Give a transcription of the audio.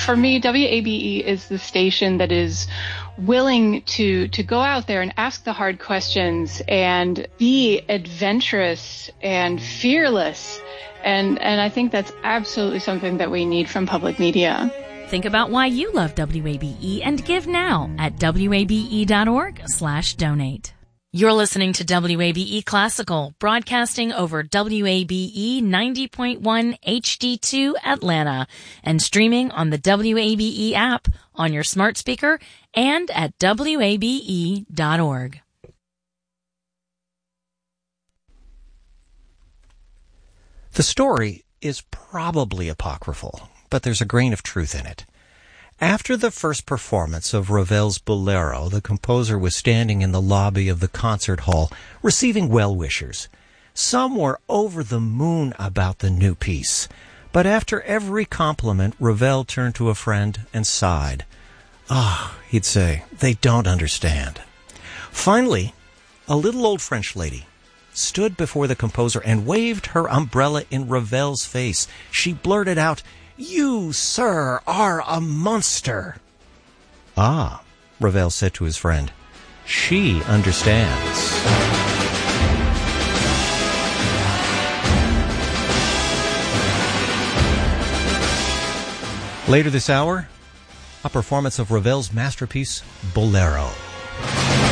For me, WABE is the station that is willing to go out there and ask the hard questions and be adventurous and fearless. And I think that's absolutely something that we need from public media. Think about why you love WABE and give now at wabe.org/donate. You're listening to WABE Classical, broadcasting over WABE 90.1 HD2 Atlanta and streaming on the WABE app on your smart speaker and at wabe.org. The story is probably apocryphal, but there's a grain of truth in it. After the first performance of Ravel's Bolero, the composer was standing in the lobby of the concert hall, receiving well-wishers. Some were over the moon about the new piece, but after every compliment, Ravel turned to a friend and sighed. "Ah," he'd say, "they don't understand." Finally, a little old French lady stood before the composer and waved her umbrella in Ravel's face. She blurted out, "You, sir, are a monster." "Ah," Ravel said to his friend, "she understands." Later this hour, a performance of Ravel's masterpiece, Bolero.